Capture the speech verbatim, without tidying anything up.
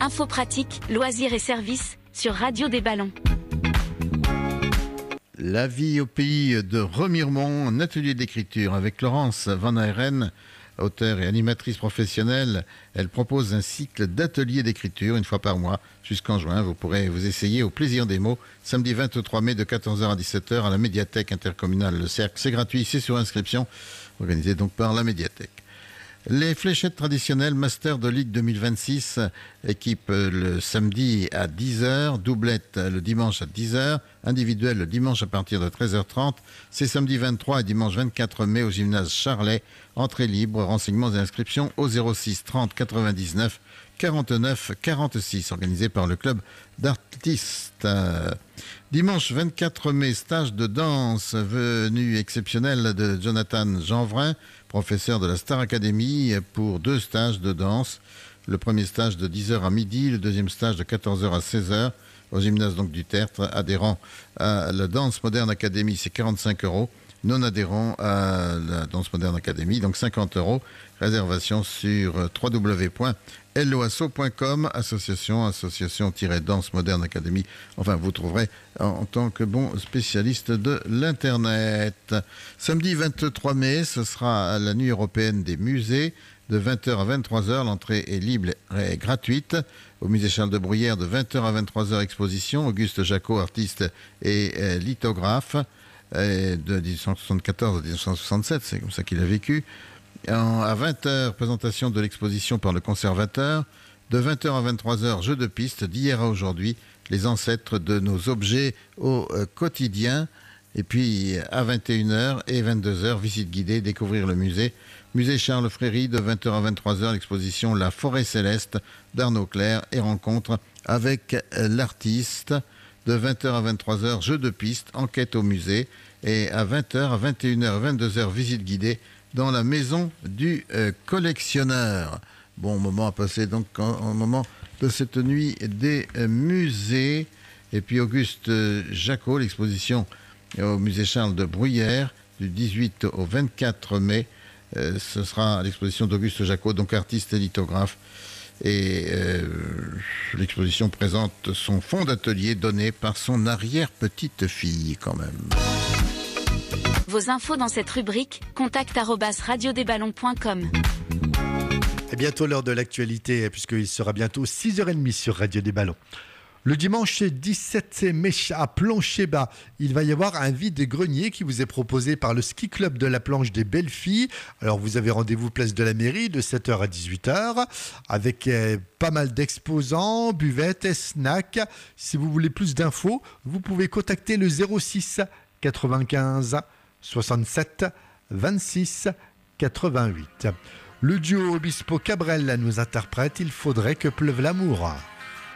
Infos pratiques, loisirs et services sur Radio des Ballons. La vie au pays de Remiremont, un atelier d'écriture avec Laurence Van Ayren, auteure et animatrice professionnelle. Elle propose un cycle d'ateliers d'écriture une fois par mois jusqu'en juin. Vous pourrez vous essayer au plaisir des mots samedi vingt-trois mai de quatorze heures à dix-sept heures à la médiathèque intercommunale Le Cercle. C'est gratuit, c'est sur inscription, organisé donc par la médiathèque. Les fléchettes traditionnelles Master de Ligue deux mille vingt-six équipe le samedi à dix heures, doublette le dimanche à dix heures, individuel le dimanche à partir de treize heures trente. C'est samedi vingt-trois et dimanche vingt-quatre mai au gymnase Charlet. Entrée libre, renseignements et inscriptions au zéro six trente quatre-vingt-dix-neuf quarante-neuf quarante-six, organisé par le club d'artistes. Dimanche vingt-quatre mai, stage de danse, venue exceptionnelle de Jonathan Jeanvrin, professeur de la Star Academy, pour deux stages de danse. Le premier stage de dix heures à midi, le deuxième stage de quatorze heures à seize heures, au gymnase donc du Tertre. Adhérent à la Danse Moderne Academy, c'est quarante-cinq euros. Non adhérent à la Danse Moderne Academy, donc cinquante euros. Réservation sur w w w point l o a s o point com, association, association-danse moderne académie. Enfin, vous trouverez en, en tant que bon spécialiste de l'Internet. Samedi vingt-trois mai, ce sera la nuit européenne des musées. De vingt heures à vingt-trois heures, l'entrée est libre et gratuite. Au musée Charles de Bruyère, de vingt heures à vingt-trois heures, exposition. Auguste Jacot, artiste et euh, lithographe. De dix-huit cent soixante-quatorze à dix-neuf cent soixante-sept, c'est comme ça qu'il a vécu. En, à vingt heures, présentation de l'exposition par le conservateur. De vingt heures à vingt-trois heures, jeu de piste d'hier à aujourd'hui, les ancêtres de nos objets au euh, quotidien. Et puis à vingt et une heures et vingt-deux heures, visite guidée, découvrir le musée. Musée Charles Fréry, de vingt heures à vingt-trois heures, l'exposition La Forêt Céleste d'Arnaud Clerc et rencontre avec euh, l'artiste. De vingt heures à vingt-trois heures, jeu de piste, enquête au musée. Et à vingt heures, à vingt et une heures, vingt-deux heures, visite guidée dans la maison du euh, collectionneur. Bon moment à passer donc en, en moment de cette nuit des euh, musées. Et puis Auguste euh, Jacot, l'exposition au musée Charles de Bruyère du dix-huit au vingt-quatre mai. Euh, ce sera l'exposition d'Auguste Jacot, donc artiste et lithographe. Et euh, l'exposition présente son fonds d'atelier donné par son arrière-petite-fille quand même. Vos infos dans cette rubrique, contact arobase radio des ballons point com. Et bientôt l'heure de l'actualité, puisqu'il sera bientôt six heures trente sur Radio des Ballons. Le dimanche dix-sept mai à Plancher-Bas, il va y avoir un vide-grenier qui vous est proposé par le ski club de la planche des Belles Filles. Alors vous avez rendez-vous place de la mairie de sept heures à dix-huit heures avec euh, pas mal d'exposants, buvettes et snacks. Si vous voulez plus d'infos, vous pouvez contacter le zéro six quatre-vingt-quinze soixante-sept vingt-six quatre-vingt-huit. Le duo Obispo Cabrel nous interprète « Il faudrait que pleuve l'amour ».